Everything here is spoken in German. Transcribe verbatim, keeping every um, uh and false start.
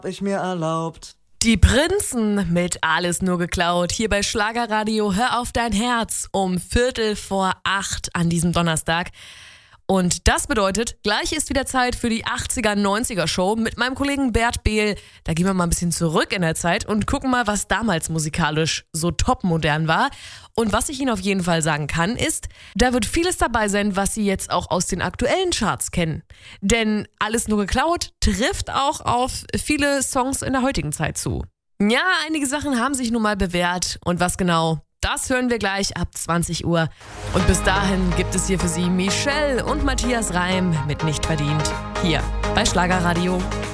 Ich mir erlaubt. Die Prinzen mit Alles nur geklaut. Hier bei Schlagerradio Hör auf dein Herz um Viertel vor acht an diesem Donnerstag. Und das bedeutet, gleich ist wieder Zeit für die achtziger-neunziger-Show mit meinem Kollegen Bert Behl. Da gehen wir mal ein bisschen zurück in der Zeit und gucken mal, was damals musikalisch so topmodern war. Und was ich Ihnen auf jeden Fall sagen kann, ist, da wird vieles dabei sein, was Sie jetzt auch aus den aktuellen Charts kennen. Denn Alles nur geklaut trifft auch auf viele Songs in der heutigen Zeit zu. Ja, einige Sachen haben sich nun mal bewährt. Und was genau? Das hören wir gleich ab zwanzig Uhr. Und bis dahin gibt es hier für Sie Michelle und Matthias Reim mit Nicht verdient. Hier bei Schlagerradio.